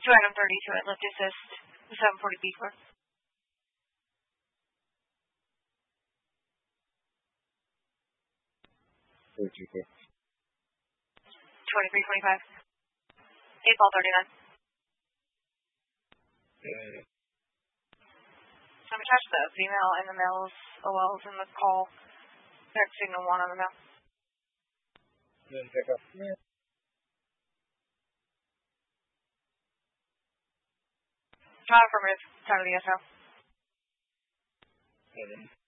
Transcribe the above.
item 32 at lift assist, 740 B4. 2325. 8-ball 39. I'm attached the female and the male's OLs in the call. They're signal 1 on the male. Pick up. Affirmative. Time of the SO.